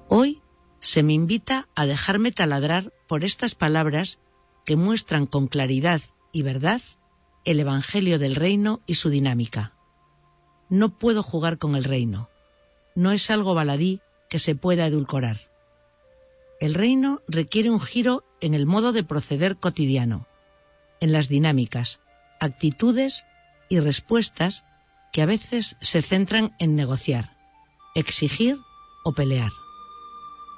Hoy se me invita a dejarme taladrar por estas palabras que muestran con claridad y verdad el Evangelio del Reino y su dinámica. No puedo jugar con el reino. No es algo baladí que se pueda edulcorar. El reino requiere un giro en el modo de proceder cotidiano, en las dinámicas, actitudes y respuestas que a veces se centran en negociar, exigir o pelear.